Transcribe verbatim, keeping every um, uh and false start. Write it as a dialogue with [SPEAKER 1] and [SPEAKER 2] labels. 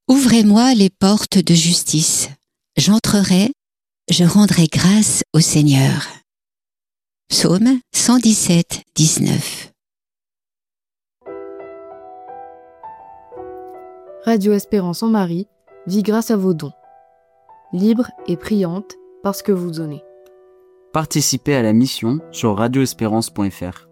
[SPEAKER 1] Ouvrez-moi les portes de justice. J'entrerai, je rendrai grâce au Seigneur. Psaume cent dix-sept, dix-neuf.
[SPEAKER 2] Radio Espérance en Marie vit grâce à vos dons. Libre et priante parce que vous donnez.
[SPEAKER 3] Participez à la mission sur radio espérance point f r.